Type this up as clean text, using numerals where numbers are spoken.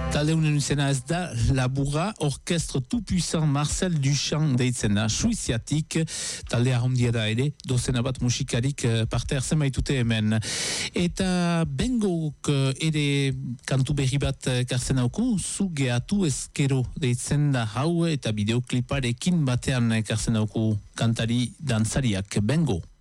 Talde unen izena ez da Laburra, orkestre tout-puissant Marcel Duchamp deitzen da, suiziatik, talde ahondia da ere, dozena bat musikarik parte hartzen baitute hemen. Eta Bengok ere kantu berri bat kartzen hauku, zu gehatu ezkero deitzen da hau, eta bideokliparekin batean kartzen hauku kantari dantzariak Bengo.